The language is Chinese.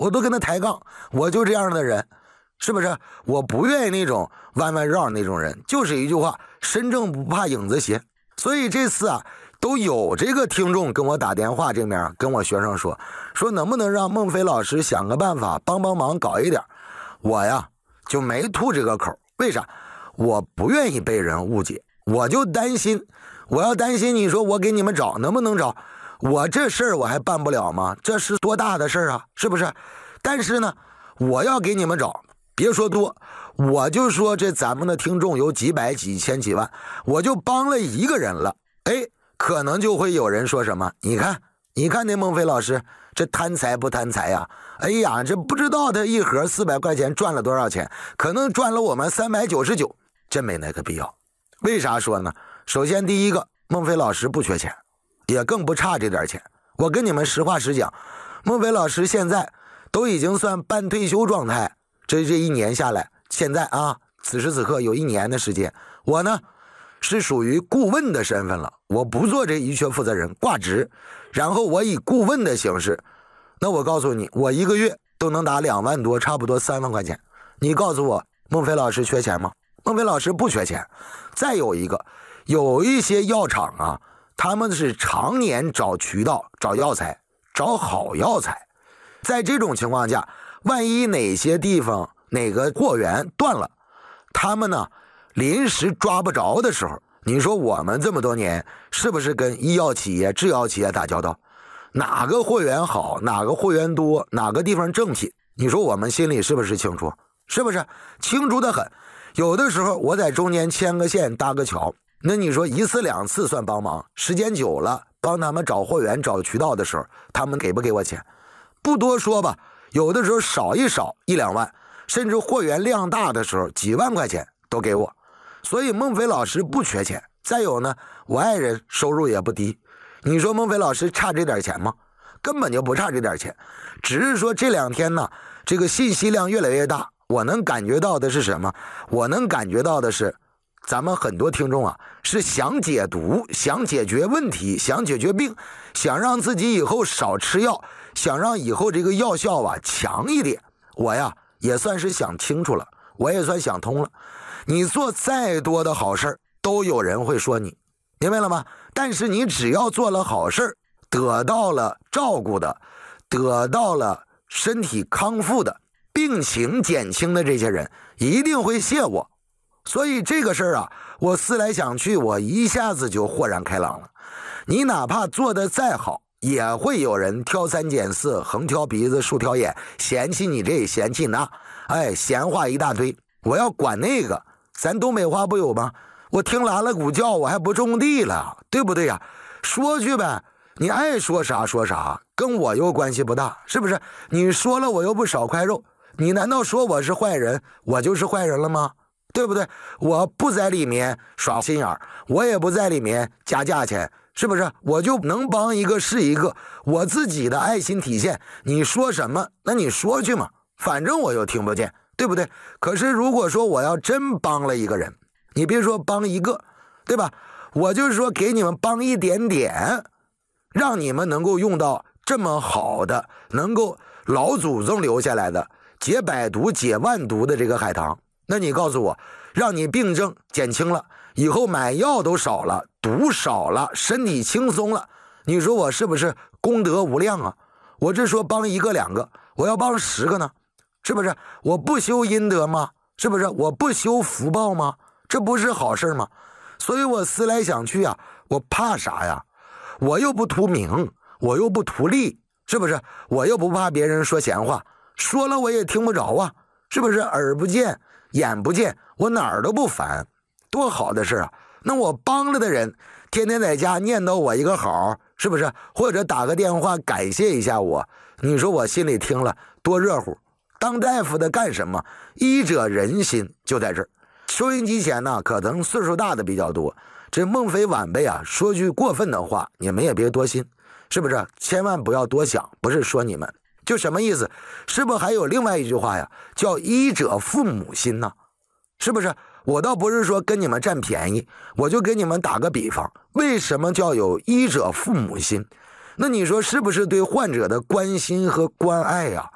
我都跟他抬杠，我就这样的人，是不是？我不愿意那种弯弯绕那种人，就是一句话，身正不怕影子斜。所以这次啊，都有这个听众跟我打电话，这面跟我学生说能不能让孟非老师想个办法帮忙搞一点。我呀就没吐这个口，为啥？我不愿意被人误解，我就担心，我要担心你说我给你们找能不能找，我这事儿我还办不了吗？这是多大的事儿啊，是不是？但是呢，我要给你们找，别说多，我就说这咱们的听众有几百几千几万，我就帮了一个人了，可能就会有人说什么，你看那孟非老师这贪财不贪财呀？哎呀，这不知道他一盒400块钱赚了多少钱，可能赚了我们399，真没那个必要。为啥说呢？首先第一个，孟非老师不缺钱，也更不差这点钱。我跟你们实话实讲，孟非老师现在都已经算半退休状态，这一年下来，现在啊，此时此刻有1年的时间，我呢是属于顾问的身份了，我不做这医学负责人，挂职，然后我以顾问的形式，那我告诉你，我一个月都能打2万多，差不多3万块钱。你告诉我，孟非老师缺钱吗？孟非老师不缺钱。再有一个，有一些药厂啊，他们是常年找渠道、找药材、找好药材，在这种情况下，万一哪些地方哪个货源断了，他们呢临时抓不着的时候，你说我们这么多年是不是跟医药企业、制药企业打交道？哪个货源好，哪个货源多，哪个地方正品，你说我们心里是不是清楚？是不是清楚得很？有的时候我在中间牵个线搭个桥，那你说1次2次算帮忙，时间久了帮他们找货源找渠道的时候，他们给不给我钱？不多说吧，有的时候少1两万，甚至货源量大的时候几万块钱都给我。所以孟非老师不缺钱。再有呢，我爱人收入也不低，你说孟非老师差这点钱吗？根本就不差这点钱，只是说这2天呢，这个信息量越来越大，我能感觉到的是什么？我能感觉到的是，咱们很多听众啊，是想解毒，想解决问题，想解决病，想让自己以后少吃药，想让以后这个药效啊强一点。我呀也算是想清楚了，我也算想通了。你做再多的好事都有人会说你，明白了吗？但是你只要做了好事，得到了照顾的，得到了身体康复的，病情减轻的这些人一定会谢我。所以这个事儿啊，我思来想去，我一下子就豁然开朗了。你哪怕做得再好，也会有人挑三拣四，横挑鼻子竖挑眼，嫌弃你这嫌弃那，闲话一大堆。我要管那个，咱东北话不有吗？我听拉了鼓叫，我还不种地了，对不对呀？说去呗，你爱说啥说啥，跟我又关系不大，是不是？你说了我又不少块肉，你难道说我是坏人，我就是坏人了吗？对不对？我不在里面耍心眼，我也不在里面加价钱，是不是？我就能帮一个是一个，我自己的爱心体现。你说什么，那你说去嘛，反正我又听不见，对不对？可是如果说我要真帮了一个人，你别说帮一个，对吧？我就是说给你们帮一点点，让你们能够用到这么好的，能够老祖宗留下来的解百毒解万毒的这个海棠。那你告诉我，让你病症减轻了，以后买药都少了，毒少了，身体轻松了，你说我是不是功德无量啊？我这说帮1个2个，我要帮10个呢，是不是？我不修阴德吗？是不是？我不修福报吗？这不是好事吗？所以我思来想去啊，我怕啥呀？我又不图名，我又不图利，是不是？我又不怕别人说闲话，说了我也听不着啊，是不是？耳不见眼不见，我哪儿都不烦，多好的事啊！那我帮了的人天天在家念叨我一个好，是不是？或者打个电话感谢一下我，你说我心里听了多热乎。当大夫的干什么？医者仁心，就在这儿。收音机前呢，可能岁数大的比较多，这孟非晚辈啊，说句过分的话，你们也别多心，是不是？千万不要多想，不是说你们，就什么意思？是不是还有另外一句话呀，叫医者父母心呢？是不是？我倒不是说跟你们占便宜，我就给你们打个比方，为什么叫有医者父母心？那你说是不是对患者的关心和关爱呀？